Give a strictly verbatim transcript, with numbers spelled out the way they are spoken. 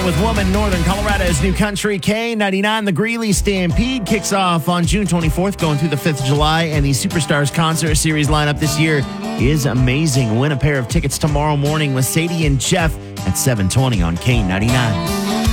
with Woman, Northern Colorado's new country. K ninety-nine, the Greeley Stampede kicks off on June twenty-fourth, going through the fifth of July, and the Superstars Concert Series lineup this year is amazing. Win a pair of tickets tomorrow morning with Sadie and Jeff at seven twenty on K ninety-nine.